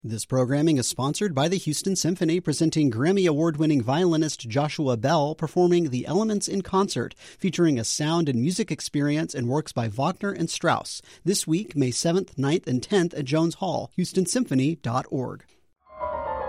This programming is sponsored by the Houston Symphony, presenting Grammy Award-winning violinist Joshua Bell performing The Elements in Concert, featuring a sound and music experience and works by Wagner and Strauss. This week, May 7th, 9th, and 10th at Jones Hall, houstonsymphony.org.